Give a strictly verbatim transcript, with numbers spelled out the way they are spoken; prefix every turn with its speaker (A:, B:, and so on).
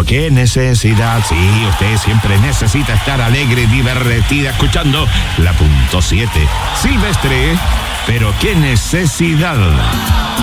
A: Pero qué necesidad, sí, usted siempre necesita estar alegre y divertida escuchando la punto siete. Silvestre, pero qué necesidad.